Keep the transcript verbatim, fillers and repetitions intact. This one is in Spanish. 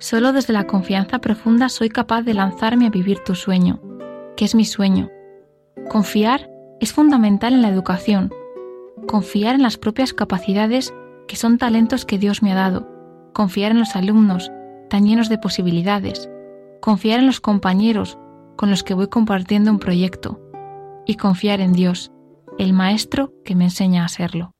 Solo desde la confianza profunda soy capaz de lanzarme a vivir tu sueño, que es mi sueño. Confiar es fundamental en la educación. Confiar en las propias capacidades, que son talentos que Dios me ha dado. Confiar en los alumnos, tan llenos de posibilidades. Confiar en los compañeros con los que voy compartiendo un proyecto. Y confiar en Dios, el Maestro que me enseña a serlo.